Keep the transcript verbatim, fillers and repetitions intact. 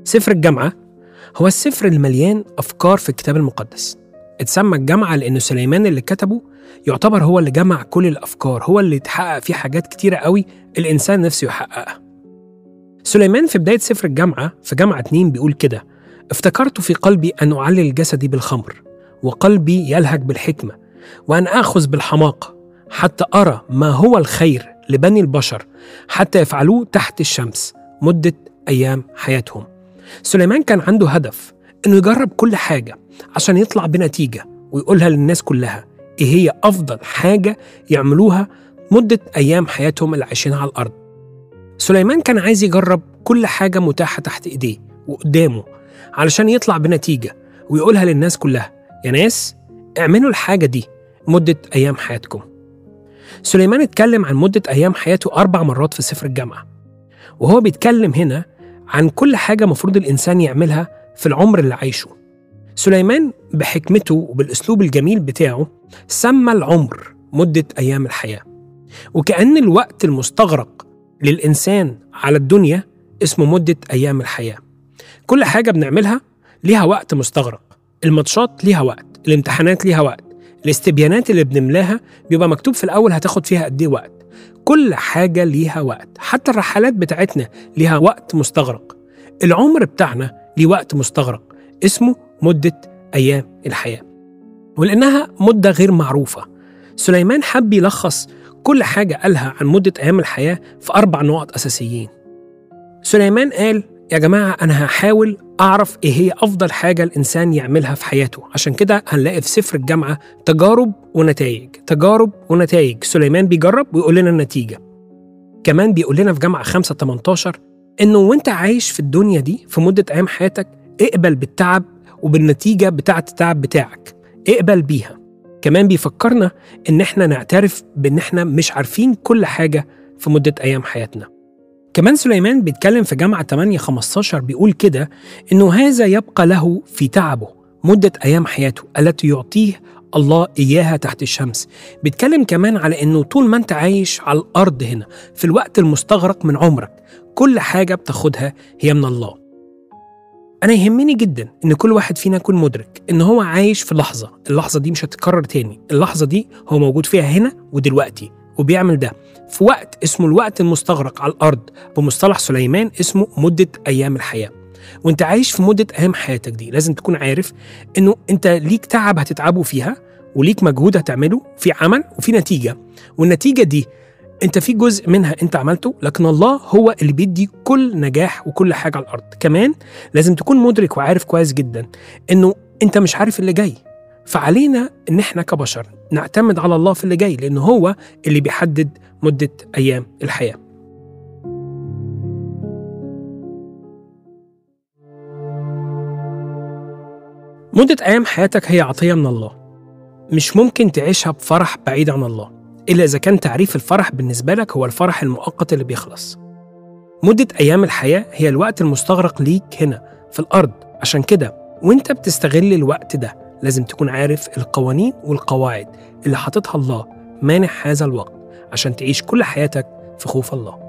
سفر الجامعة هو السفر المليان أفكار في الكتاب المقدس. اتسمى الجامعة لأنه سليمان اللي كتبه يعتبر هو اللي جمع كل الأفكار، هو اللي تحقق فيه حاجات كتيرة قوي الإنسان نفسه يحققها. سليمان في بداية سفر الجامعة في جامعة اتنين بيقول كده: افتكرت في قلبي أن أعلل جسدي بالخمر، وقلبي يلهج بالحكمة، وأن آخذ بالحماقة، حتى أرى ما هو الخير لبني البشر، حتى يفعلوه تحت الشمس مدة أيام حياتهم. سليمان كان عنده هدف إنه يجرب كل حاجة عشان يطلع بنتيجة ويقولها للناس كلها إيه هي أفضل حاجة يعملوها مدة أيام حياتهم اللي عايشينها على الأرض. سليمان كان عايز يجرب كل حاجة متاحة تحت إيديه وقدامه علشان يطلع بنتيجة ويقولها للناس كلها: يا ناس اعملوا الحاجة دي مدة أيام حياتكم. سليمان اتكلم عن مدة أيام حياته أربع مرات في سفر الجامعة، وهو بيتكلم هنا عن كل حاجة مفروض الإنسان يعملها في العمر اللي عايشه. سليمان بحكمته وبالأسلوب الجميل بتاعه سمى العمر مدة أيام الحياة، وكأن الوقت المستغرق للإنسان على الدنيا اسمه مدة أيام الحياة. كل حاجة بنعملها ليها وقت مستغرق، الماتشات ليها وقت، الامتحانات ليها وقت، الاستبيانات اللي بنملاها بيبقى مكتوب في الأول هتاخد فيها قد ايه وقت. كل حاجة ليها وقت، حتى الرحلات بتاعتنا ليها وقت مستغرق. العمر بتاعنا ليه وقت مستغرق اسمه مدة أيام الحياة، ولأنها مدة غير معروفة سليمان حب يلخص كل حاجة قالها عن مدة أيام الحياة في أربع نقط أساسيين. سليمان قال: يا جماعة أنا هحاول أعرف إيه هي أفضل حاجة الإنسان يعملها في حياته. عشان كده هنلاقي في سفر الجامعة تجارب ونتائج، تجارب ونتائج. سليمان بيجرب ويقول لنا النتيجة. كمان بيقول لنا في جامعة خمسة تمنتاشر إنه وإنت عايش في الدنيا دي في مدة أيام حياتك اقبل بالتعب وبالنتيجة بتاعة التعب بتاعك، اقبل بيها. كمان بيفكرنا إن إحنا نعترف بإن إحنا مش عارفين كل حاجة في مدة أيام حياتنا. كمان سليمان بيتكلم في جامعة تمانية خمستاشر بيقول كده إنه هذا يبقى له في تعبه مدة أيام حياته التي يعطيه الله إياها تحت الشمس. بيتكلم كمان على إنه طول ما أنت عايش على الأرض هنا في الوقت المستغرق من عمرك كل حاجة بتاخدها هي من الله. أنا يهمني جدا إن كل واحد فينا يكون مدرك إن هو عايش في لحظة، اللحظة دي مش هتتكرر تاني، اللحظة دي هو موجود فيها هنا ودلوقتي، وبيعمل ده في وقت اسمه الوقت المستغرق على الأرض، بمصطلح سليمان اسمه مدة أيام الحياة. وانت عايش في مدة أيام حياتك دي لازم تكون عارف إنه انت ليك تعب هتتعبه فيها، وليك مجهود هتعمله في عمل وفي نتيجة، والنتيجة دي انت في جزء منها انت عملته، لكن الله هو اللي بيدي كل نجاح وكل حاجة على الأرض. كمان لازم تكون مدرك وعارف كويس جدا إنه انت مش عارف اللي جاي، فعلينا إن احنا كبشر نعتمد على الله في اللي جاي، لأنه هو اللي بيحدد مدة أيام الحياة. مدة أيام حياتك هي عطية من الله، مش ممكن تعيشها بفرح بعيد عن الله إلا إذا كان تعريف الفرح بالنسبة لك هو الفرح المؤقت اللي بيخلص. مدة أيام الحياة هي الوقت المستغرق ليك هنا في الأرض. عشان كده وانت بتستغل الوقت ده لازم تكون عارف القوانين والقواعد اللي حاططها الله مانح هذا الوقت عشان تعيش كل حياتك في خوف الله.